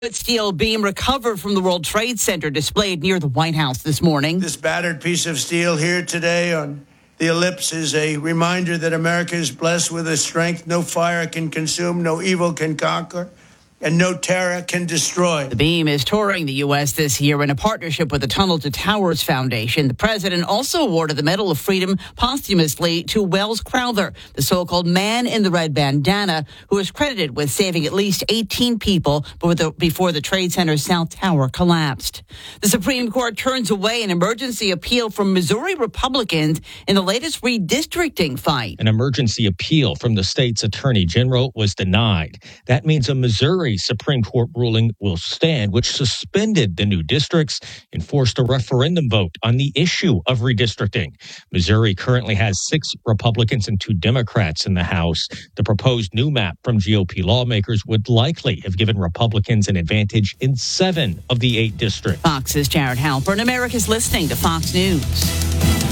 Steel beam recovered from the World Trade Center displayed near the White House this morning. This battered piece of steel here today on the ellipse is a reminder that America is blessed with a strength no fire can consume, no evil can conquer, and no terror can destroy. The beam is touring the U.S. this year in a partnership with the Tunnel to Towers Foundation. The president also awarded the Medal of Freedom posthumously to Wells Crowther, the so-called man in the red bandana, who is credited with saving at least 18 people before the Trade Center's South Tower collapsed. The Supreme Court turns away an emergency appeal from Missouri Republicans in the latest redistricting fight. An emergency appeal from the state's attorney general was denied. That means a Missouri Supreme Court ruling will stand, which suspended the new districts and forced a referendum vote on the issue of redistricting. Missouri currently has 6 Republicans and 2 Democrats in the House. The proposed new map from GOP lawmakers would likely have given Republicans an advantage in 7 of the 8 districts. Fox's Jared Halpern. America's listening to Fox News.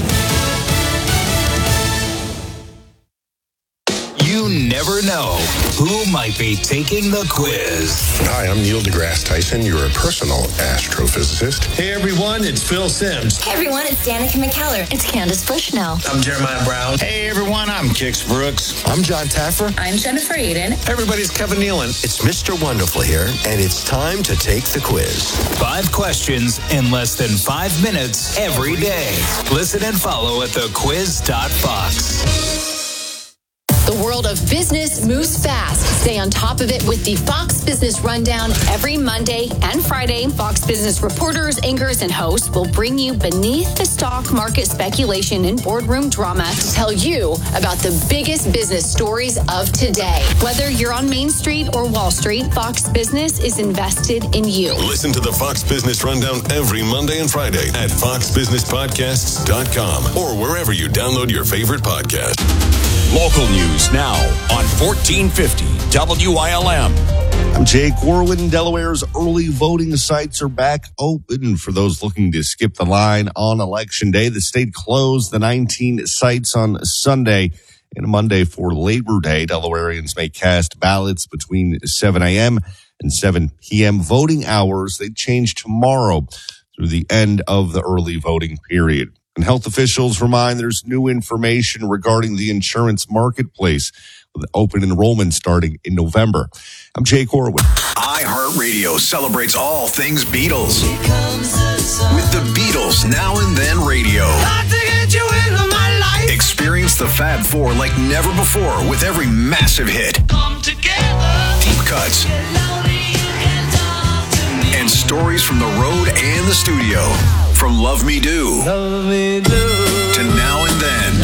You never know who might be taking the quiz. Hi, I'm Neil deGrasse Tyson, your personal astrophysicist. Hey everyone, it's Phil Simms. Hey everyone, it's Danica McKellar. It's Candace Bushnell. I'm Jeremiah Brown. Hey everyone, I'm Kix Brooks. I'm John Taffer. I'm Jennifer Aiden. Everybody's Kevin Nealon. It's Mr. Wonderful here, and it's time to take the quiz. 5 questions in less than 5 minutes every day. Listen and follow at thequiz.fox. The world of business moves fast. Stay on top of it with the Fox Business Rundown every Monday and Friday. Fox Business reporters, anchors, and hosts will bring you beneath the stock market speculation and boardroom drama to tell you about the biggest business stories of today. Whether you're on Main Street or Wall Street, Fox Business is invested in you. Listen to the Fox Business Rundown every Monday and Friday at foxbusinesspodcasts.com or wherever you download your favorite podcast. Local news now on 1450 WILM. I'm Jake Corwin. Delaware's early voting sites are back open for those looking to skip the line on Election Day. The state closed the 19 sites on Sunday and Monday for Labor Day. Delawareans may cast ballots between 7 a.m. and 7 p.m. Voting hours, they change tomorrow through the end of the early voting period. And health officials remind there's new information regarding the insurance marketplace with open enrollment starting in November. I'm Jay Corwin. iHeartRadio celebrates all things Beatles with the Beatles Now and Then Radio. Experience the Fab Four like never before with every massive hit. Come together. Deep cuts. And stories from the road and the studio. From Love Me Do, to Now and Then.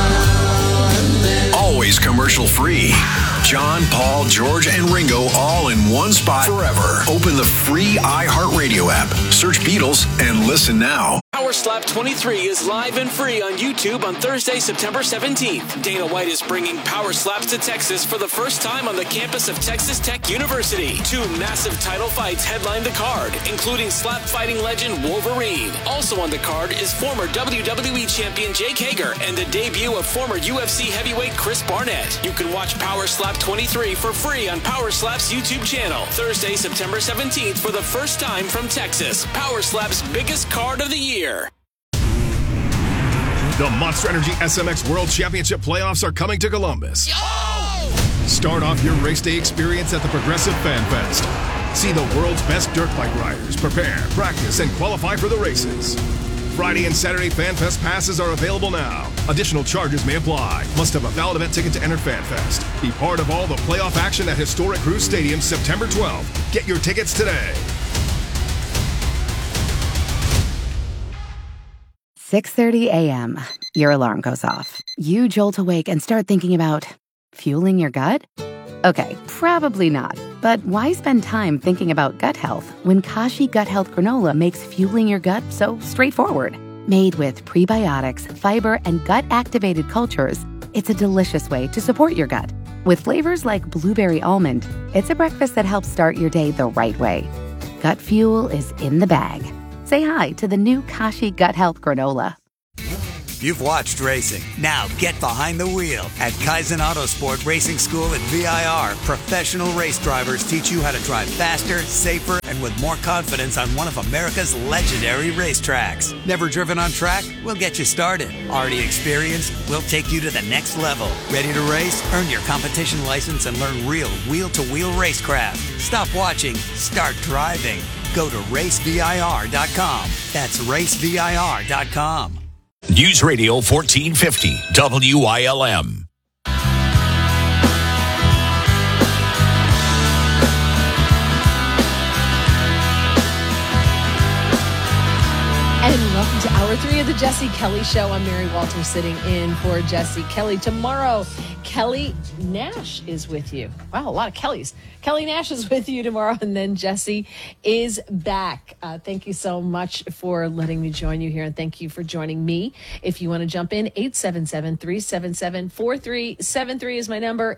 Always commercial free. John, Paul, George, and Ringo all in one spot forever. Open the free iHeartRadio app. Search Beatles and listen now. Power Slap 23 is live and free on YouTube on Thursday, September 17th. Dana White is bringing Power Slaps to Texas for the first time on the campus of Texas Tech University. 2 massive title fights headline the card, including slap fighting legend Wolverine. Also on the card is former WWE champion Jake Hager and the debut of former UFC heavyweight Chris Barnett. You can watch Power Slap 23 for free on Power Slap's YouTube channel. Thursday, September 17th for the first time from Texas. Power Slap's biggest card of the year. The Monster Energy SMX World Championship playoffs are coming to Columbus. Start off your race day experience at the Progressive Fan Fest. See the world's best dirt bike riders prepare, practice, and qualify for the races. Friday and Saturday Fan Fest passes are available now. Additional charges may apply. Must have a valid event ticket to enter Fan Fest. Be part of all the playoff action at historic Cruise Stadium September 12th. Get your tickets today. 6:30 a.m. Your alarm goes off. You jolt awake and start thinking about fueling your gut? Okay, probably not. But why spend time thinking about gut health when Kashi Gut Health Granola makes fueling your gut so straightforward? Made with prebiotics, fiber, and gut-activated cultures, it's a delicious way to support your gut. With flavors like blueberry almond, it's a breakfast that helps start your day the right way. Gut fuel is in the bag. Say hi to the new Kashi Gut Health Granola. You've watched racing. Now get behind the wheel. At Kaizen Autosport Racing School at VIR, professional race drivers teach you how to drive faster, safer, and with more confidence on one of America's legendary racetracks. Never driven on track? We'll get you started. Already experienced? We'll take you to the next level. Ready to race? Earn your competition license and learn real wheel-to-wheel racecraft. Stop watching. Start driving. Go to racevir.com. That's racevir.com. News Radio 1450 WILM. And welcome to Hour 3 of the Jesse Kelly Show. I'm Mary Walter sitting in for Jesse Kelly. Tomorrow, Kelly Nash is with you. Wow, a lot of Kellys. Kelly Nash is with you tomorrow, and then Jesse is back. Thank you so much for letting me join you here, and thank you for joining me. If you want to jump in, 877-377-4373 is my number,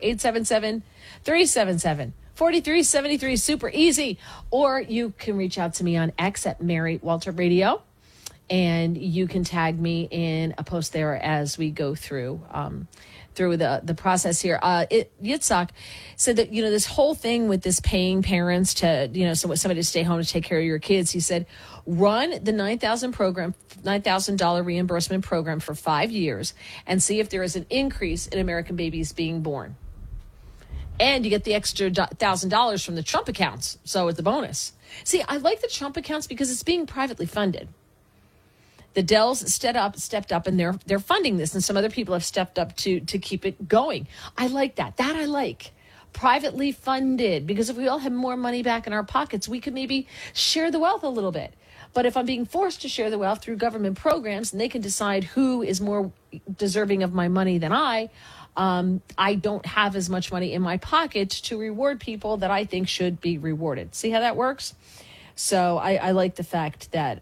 877-377-4373. Super easy. Or you can reach out to me on X at Mary Walter Radio. And you can tag me in a post there as we go through the process here. Yitzhak said that, this whole thing with this paying parents to, somebody to stay home to take care of your kids. He said, run the $9,000 reimbursement program for 5 years and see if there is an increase in American babies being born. And you get the extra $1,000 from the Trump accounts. So it's a bonus. See, I like the Trump accounts because it's being privately funded. The Dells stepped up, and they're funding this, and some other people have stepped up to keep it going. I like that. That I like. Privately funded, because if we all had more money back in our pockets, we could maybe share the wealth a little bit. But if I'm being forced to share the wealth through government programs, and they can decide who is more deserving of my money than I don't have as much money in my pocket to reward people that I think should be rewarded. See how that works? So I like the fact that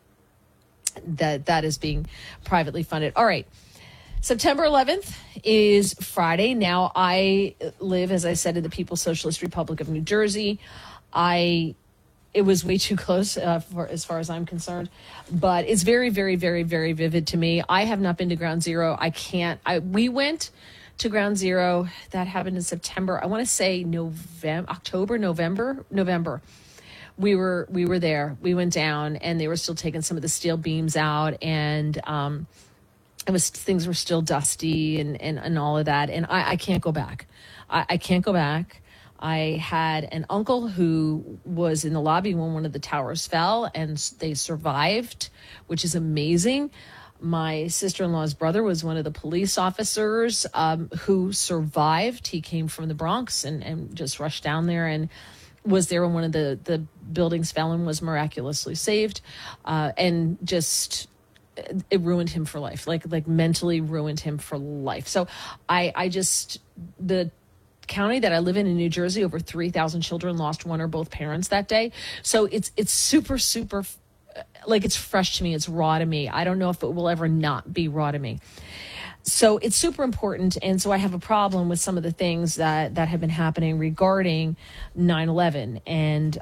that is being privately funded. All right. September 11th is Friday. Now, I live, as I said, in the People's Socialist Republic of New Jersey. It was way too close as far as I'm concerned, but it's very, very, very, very vivid to me. I have not been to Ground Zero. We went to Ground Zero. That happened in September. I want to say November. We were there. We went down, and they were still taking some of the steel beams out, and things were still dusty and all of that. And I can't go back. I can't go back. I had an uncle who was in the lobby when one of the towers fell, and they survived, which is amazing. My sister-in-law's brother was one of the police officers who survived. He came from the Bronx and just rushed down there and was there when one of the buildings fell and was miraculously saved, and just it ruined him for life, like mentally ruined him for life. So the county that I live in New Jersey, over 3,000 children lost one or both parents that day. So it's super, super, it's fresh to me. It's raw to me. I don't know if it will ever not be raw to me. So it's super important, and so I have a problem with some of the things that have been happening regarding 9/11. And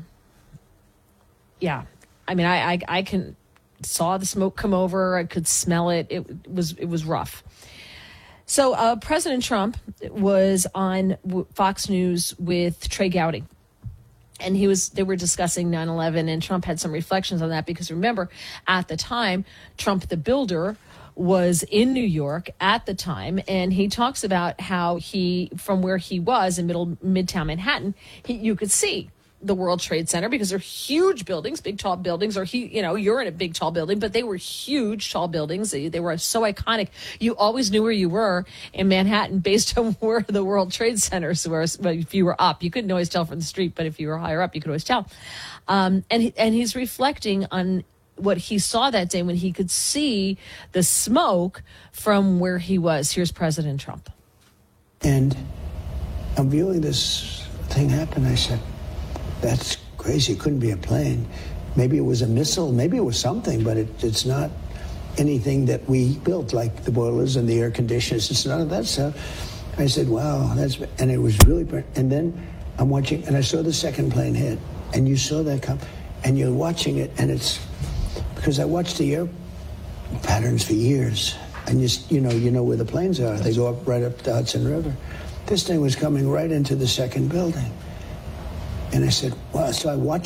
I saw the smoke come over. I could smell it. It was rough. So President Trump was on Fox News with Trey Gowdy. And they were discussing 9/11, and Trump had some reflections on that because, remember, at the time, Trump the builder was in New York at the time, and he talks about how from where he was in Midtown Manhattan, you could see the World Trade Center because they're huge buildings, big tall buildings, or you're in a big tall building, but they were huge tall buildings. They were so iconic. You always knew where you were in Manhattan based on where the World Trade Centers were. If you were up, you couldn't always tell from the street, but if you were higher up, you could always tell. And he's reflecting on what he saw that day when he could see the smoke from where he was. Here's President Trump. And I'm viewing this thing happen. I said, that's crazy. It couldn't be a plane. Maybe it was a missile. Maybe it was something, but it's not anything that we built, like the boilers and the air conditioners. It's none of that stuff. I said, wow, and it was really, and then I'm watching, and I saw the second plane hit, and you saw that come, and you're watching it, and it's, because I watched the patterns for years. And you know where the planes are. They go up right up the Hudson River. This thing was coming right into the second building. And I said, well, so I watched